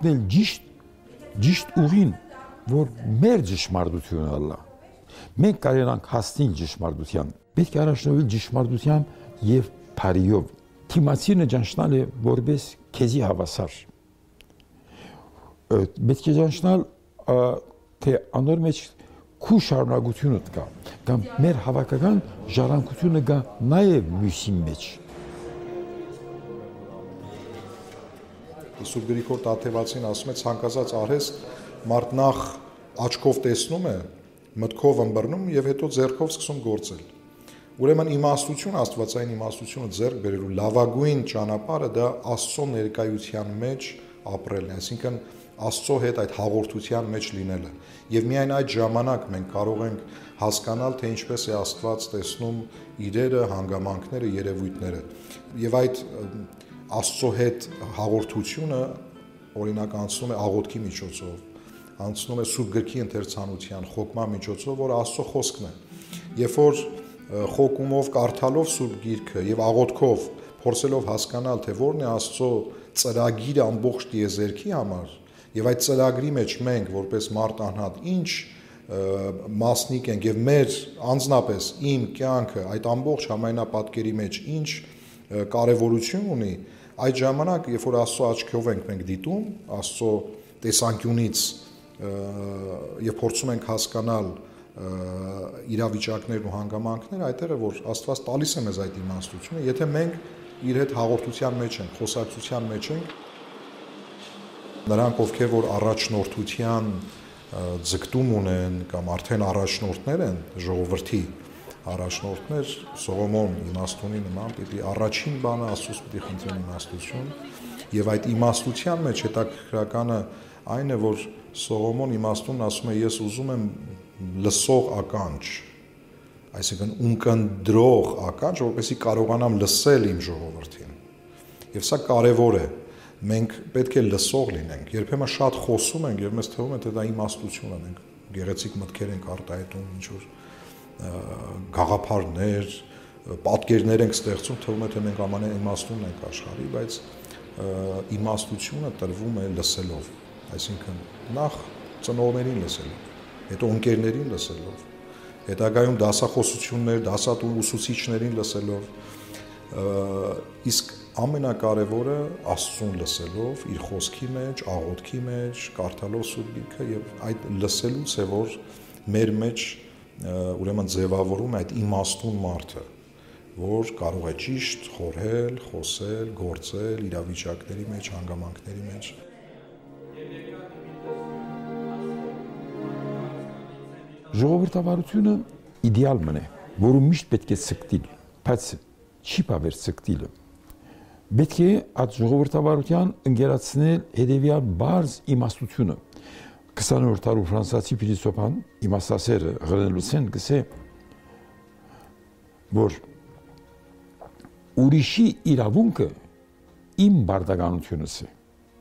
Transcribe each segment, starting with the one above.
գտնել ճիշտ ուղին, որ մեր ճշմարտությունը ալա։ Մենք կարող ենք հասնել ճշմարտության, պետք է առաջնորդել ճշմարտության եւ բարիով։ Թիմացինը ճանչնալ է որպես քեզի հավասար։ Պետք է ճանչնալ թե անոր մեջ քու շարունակությունը կա, կամ մեր հավաքական ժառանգությունը կա նաեւ մյուսի մեջ։ Սուրբ Գրիգոր Տաթևացին ասում է ցանկացած արհեստ մարդ նախ աչքով տեսնում է, մտքով ըմբռնում եւ հետո ձեռքով սկսում գործել։ Ուրեմն իմաստություն, աստվածային իմաստությունը ձեռք բերելու լավագույն ճանապարհը դա Աստծո ներկայության մեջ ապրելն է, այսինքն Աստծո հետ այդ հաղորդության մեջ լինելը։ Եվ միայն այդ ժամանակ մենք կարող ենք հասկանալ, թե ինչպես է Աստված տեսնում իրերը, հանգամանքները, երևույթները։ Եվ այդ Աստծո հետ հաղորդությունը օրինակ անցնում է աղոթքի միջոցով, անցնում է Սուրբ Գրքի ընթերցանության, խոկման միջոցով, որ Աստծո խոսքն է։ Երբ որ խոկումով կարդալով Սուրբ Գիրքը եւ աղոթքով փորձելով հասկանալ, թե որն է Աստծո ծրագիրը ամբողջ տիեզերքի համար, եւ այդ ծրագրի մեջ մենք որպես մարդ անհատ ինչ մասնիկ ենք եւ մեր անձնապես իմ կյանքը այդ ամբողջ համայնապատկերի մեջ ինչ կարևորություն ունի, այդ ժամանակ, երբ որ Աստծո աչքով ենք մենք դիտում, Աստծո տեսանկյունից եւ փորձում ենք հասկանալ իրավիճակներն ու հանգամանքները, այդտեղ է որ Աստված տալիս է մեզ այդ իմաստությունը, եթե մենք իր հետ հաղորդության մեջ ենք, խոսակցության մեջ ենք, նրանք ովքեր որ առաջնորդության ձգտում ունեն կամ արդեն առաջնորդներ են ժողովրդի առաջնորդներ Սողոմոն իմաստունի նման պիտի առաջին բանը Աստծուց պիտի խնդրեն իմաստություն եւ այդ իմաստության մեջ հետաքրքրականը այն է որ Սողոմոն իմաստունն ասում է ես ուզում եմ լսող ականջ, այսինքն ունկնդրող ականջ, որպեսզի կարողանամ լսել իմ ժողովրդին։ Եվ սա կարևոր է։ Մենք պետք է լսող լինենք։ Երբեմն շատ խոսում ենք եւ մեզ թվում է թե դա իմաստություն է, մենք գեղեցիկ մտքեր ենք արտահայտում, ինչ որ գաղափարներ, պատկերներ ենք ստեղծում, թվում է թե մենք ամենաիմաստունն ենք աշխարհի, բայց իմաստությունը տրվում է լսելով, այսինքն նախ ծնողներին լսելով, հետո ընկերներին լսելով, հետագայում դասախոսություններ, դասատու ուսուցիչներին լսելով, իսկ ամենակարևորը Աստծուն լսելով, իր խոսքի մեջ, աղոթքի մեջ, կարդալով Սուրբ Գիրքը եւ այդ լսելուց է որ մեր մեջ ուրեմն ձևավորում այդ իմաստուն մարդը, որ կարող է ճիշտ խորհել, խոսել, գործել իրավիճակների մեջ, հանգամանքների մեջ։ Ժողովրդավարությունը իդեալ մնե, որը միշտ պետք է ցկտիլ, բայց չի բավեր ցկտիլը։ Պետք է այդ ժողովրդավարության ընկերացնել հետևյալ բարձ իմաստությունը։ 20-րդ դարու ֆրանսիացի փիլիսոփան իմաստասերը Ռենելուսեն գսե որ ուրիշի իրավունքը իմ բարդականությունս է։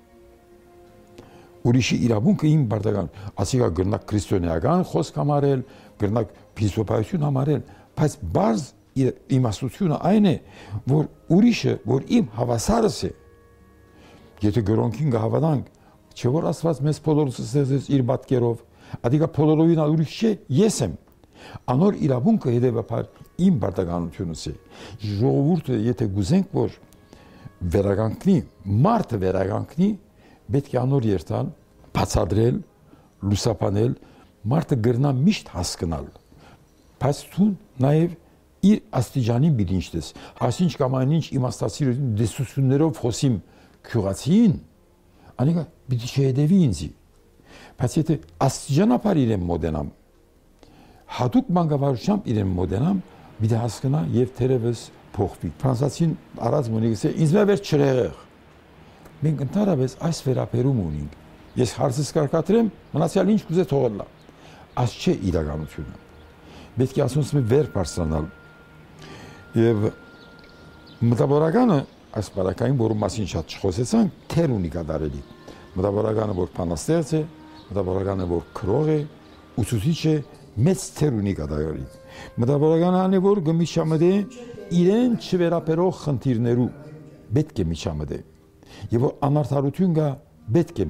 Ուրիշի իրավունքը իմ բարդական, ասիկա գրնակ քրիստոնեական խոսք համարել, գրնակ փիլիսոփայություն համարել, բայց բարձ իմաստությունը այն է, որ ուրիշը, որ իմ հավասարս է, եթե գրոնքին կհավատանք, չէ որ Աստված մեզ բոլորս ստեղծեց իր պատկերով, ադիկա բոլորովին ուրիշ չէ, ես եմ։ Անոր իրավունքը հետևաբար իմ բարդականությունս է։ Ժողովուրդը եթե գուզենք որ վերականգնի, մարդը վերականգնի, պետք է անոր երթալ, բացատրել, լուսաբանել, մարդը գրնա միշտ հասկանալ։ Բայց դու նաև իր աստիճանի բիլինչտես, ասինչ կամ այնինչ իմաստացիր դեսություններով խոսիմ քյուղացին, անիկա պիտի չհետևի ինձի, բայց եթե աստիճանաբար իրեն մոդենամ, հատուկ մանկավարությամբ իրեն մոդենամ, պիտի հասկանա եւ թերևս փոխվի։ Ֆրանսիացին առած մոնիգսե ինձ մևեր չրեղեղ։ Մենք ընդհանրապես այս վերապերում ունենք։ Ես հարցս կարկատրեմ, մնացյալ ինչ կուզե թողելա։ Այս չէ իրականությունը։ Պետք է ասում վեր բարձրանալ։ Եվ մտավորականը այս բարակային, որում մասին շատ չխոսեցանք, թեր ունի կատարելի։ Մտավորականը, որ բանաստեղծ է, մտավորականը, որ քրող է, ուսուցիչ է, մեծ թեր ունի կատարելի։ Մտավորականը, որ գմիջամդե իրեն չվերապերող խնդիրներու պետք է միջամդե։ Եվ որ անարդարություն կա, պետք է